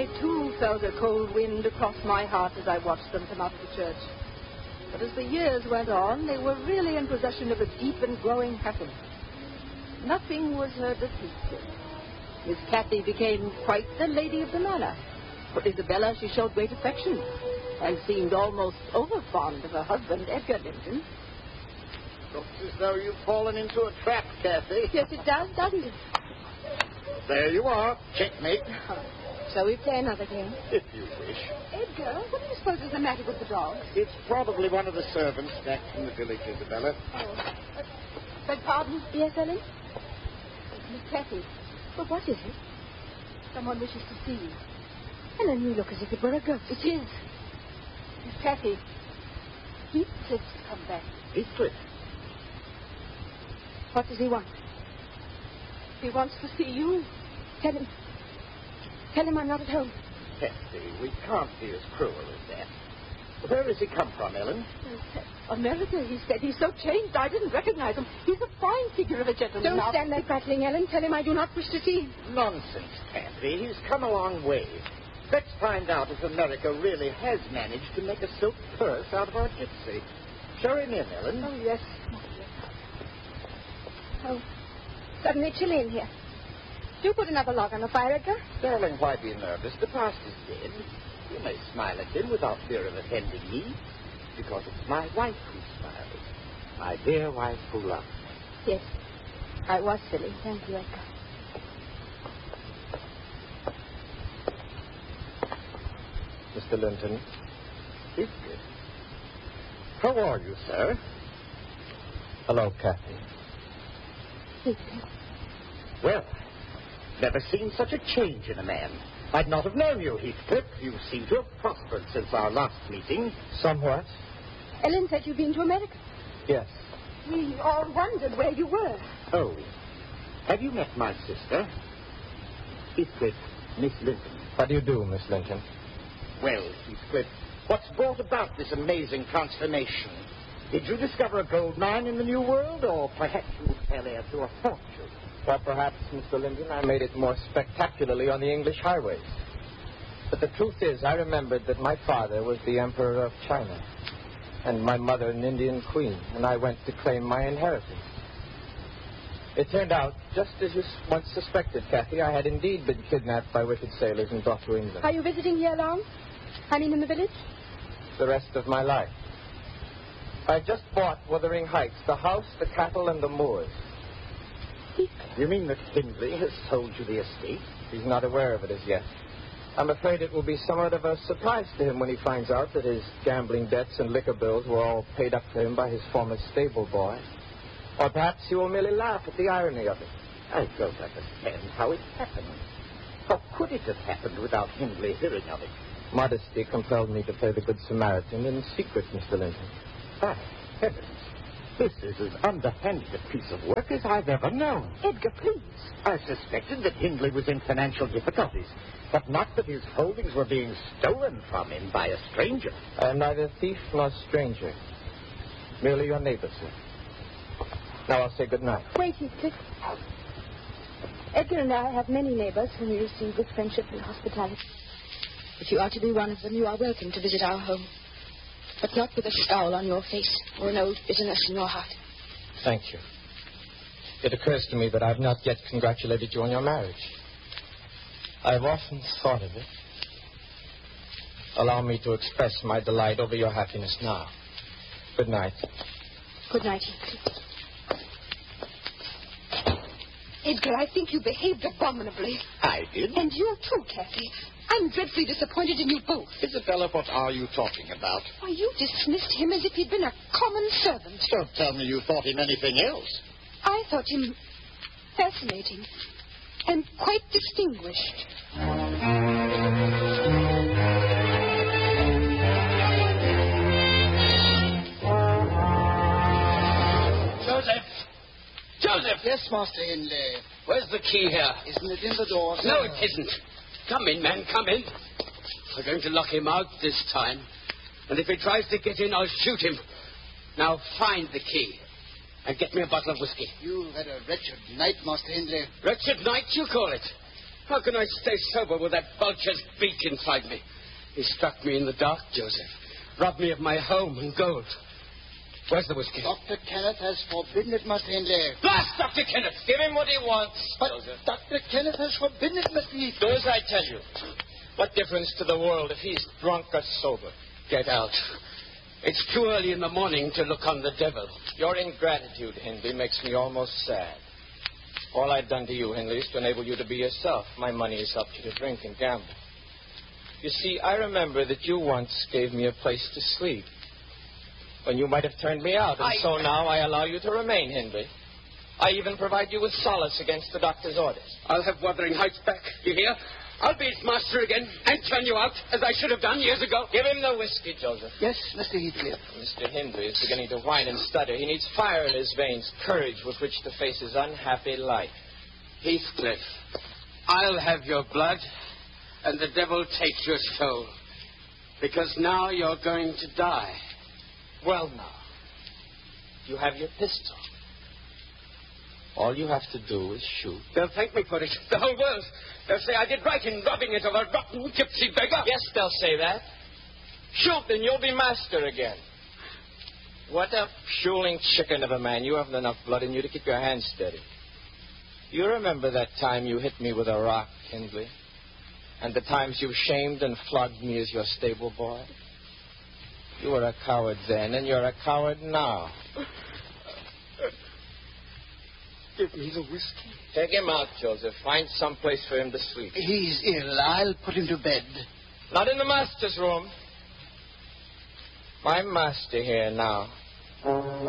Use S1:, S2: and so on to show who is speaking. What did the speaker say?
S1: I, too, felt a cold wind across my heart as I watched them come out of the church. But as the years went on, they were really in possession of a deep and growing happiness. Nothing was heard of Heathcliff. Miss Cathy became quite the lady of the manor. For Isabella, she showed great affection and seemed almost over-fond of her husband, Edgar Linton.
S2: Looks as though you've fallen into a trap, Cathy.
S1: Yes, it does, doesn't it?
S2: There you are. Checkmate.
S1: Shall we play another game?
S2: If you wish.
S1: Edgar, what do you suppose is the matter with the dog?
S2: It's probably one of the servants back from the village, Isabella.
S1: Oh. Beg pardon? Yes, Ellen? Miss Cathy. But what is it? Someone wishes to see you. Ellen, you look as if it were a ghost. It is. Miss Cathy. Heathcliff's come back.
S2: Heathcliff?
S1: What does he want? He wants to see you. Tell him. Tell him I'm not at home.
S2: Cathy, we can't be as cruel as that. Where has he come from, Ellen?
S1: America, he said. He's so changed I didn't recognize him. He's a fine figure of a gentleman. Don't stand there prattling, Ellen. Tell him I do not wish to see him.
S2: Nonsense, Cathy. He's come a long way. Let's find out if America really has managed to make a silk purse out of our gypsy. Show him in, Ellen.
S1: Oh, yes. Oh, suddenly chilly in here. Do put another log on the fire, Edgar.
S2: Darling, why be nervous? The past is dead. You may smile at him without fear of offending me, because it's my wife who smiles. My dear wife who loves me.
S1: Yes, I was silly. Thank you, Edgar.
S3: Mr. Linton.
S2: Heathcliff. How are you, sir?
S3: Hello, Cathy.
S1: Heathcliff.
S2: Well, never seen such a change in a man. I'd not have known you, Heathcliff. You seem to have prospered since our last meeting.
S3: Somewhat.
S1: Ellen said you'd been to America.
S3: Yes.
S1: We all wondered where you were.
S2: Oh. Have you met my sister? Heathcliff, Miss Linton.
S3: How do you do, Miss Linton?
S2: Well, Heathcliff, what's brought about this amazing transformation? Did you discover a gold mine in the New World, or perhaps you fell heir to a fortune?
S3: Well, perhaps, Mr. Linton, I made it more spectacularly on the English highways. But the truth is, I remembered that my father was the Emperor of China, and my mother an Indian queen, and I went to claim my inheritance. It turned out, just as you once suspected, Cathy, I had indeed been kidnapped by wicked sailors and brought to England.
S1: Are you visiting here long? I mean in the village?
S3: The rest of my life. I just bought Wuthering Heights, the house, the cattle, and the moors.
S2: You mean that Hindley has sold you the estate?
S3: He's not aware of it as yet. I'm afraid it will be somewhat of a surprise to him when he finds out that his gambling debts and liquor bills were all paid up for him by his former stable boy. Or perhaps he will merely laugh at the irony of it.
S2: I don't understand how it happened. How could it have happened without Hindley hearing of it?
S3: Modesty compelled me to play the Good Samaritan in secret, Mr. Linton.
S2: By heavens, this is as underhanded a piece of work as I've ever known.
S1: Edgar, please.
S2: I suspected that Hindley was in financial difficulties, but not that his holdings were being stolen from him by a stranger.
S3: I am neither thief nor stranger. Merely your neighbor, sir. Now I'll say good night.
S1: Wait, Heathcliff. Edgar and I have many neighbors whom we receive with friendship and hospitality. If you are to be one of them, you are welcome to visit our home. But not with a scowl on your face or an old bitterness in your heart.
S3: Thank you. It occurs to me that I've not yet congratulated you on your marriage. I've often thought of it. Allow me to express my delight over your happiness now. Good night.
S1: Good night, Heathcliff. Edgar, I think you behaved abominably.
S2: I did?
S1: And you too, Cathy. I'm dreadfully disappointed in you both.
S2: Isabella, what are you talking about?
S1: Why, you dismissed him as if he'd been a common servant.
S2: Don't tell me you thought him anything else.
S1: I thought him fascinating and quite distinguished.
S4: Joseph!
S5: Yes, Master Hindley.
S4: Where's the key here?
S5: Isn't it in the door, sir?
S4: No, it isn't. Come in, man, come in. We're going to lock him out this time. And if he tries to get in, I'll shoot him. Now find the key. And get me a bottle of whiskey.
S5: You've had a wretched night, Master Hindley.
S4: Wretched night, you call it? How can I stay sober with that vulture's beak inside me? He struck me in the dark, Joseph. Robbed me of my home and gold. Where's the whiskey?
S5: Dr. Kenneth has forbidden it, Master Hindley.
S4: Blast Dr. Kenneth!
S3: Give him what he wants,
S5: But
S3: Joseph.
S5: Dr. Kenneth has forbidden it, Master Heathcliff.
S3: Do as I tell you. What difference to the world if he's drunk or sober?
S4: Get out. It's too early in the morning to look on the devil.
S3: Your ingratitude, Hindley, makes me almost sad. All I've done to you, Hindley, is to enable you to be yourself. My money has helped you to drink and gamble. You see, I remember that you once gave me a place to sleep when you might have turned me out, and so now I allow you to remain, Hindley. I even provide you with solace against the doctor's orders.
S4: I'll have Wuthering Heights back, you hear? I'll be its master again and turn you out, as I should have done years ago.
S3: Give him the whiskey, Joseph.
S5: Yes, Mr. Heathcliff.
S3: Mr. Hindley is beginning to whine and stutter. He needs fire in his veins, courage with which to face his unhappy life.
S4: Heathcliff, I'll have your blood, and the devil take your soul. Because now you're going to die.
S3: Well, now, you have your pistol. All you have to do is shoot.
S4: They'll thank me for it. The whole world. They'll say I did right in robbing it of a rotten gypsy beggar.
S3: Yes, they'll say that. Shoot, and you'll be master again. What a puling chicken of a man. You haven't enough blood in you to keep your hands steady. You remember that time you hit me with a rock, Hindley? And the times you shamed and flogged me as your stable boy? You were a coward then, and you're a coward now.
S4: Give me the whiskey.
S3: Take him out, Joseph. Find some place for him to sleep.
S5: He's ill. I'll put him to bed.
S3: Not in the master's room. My master here now.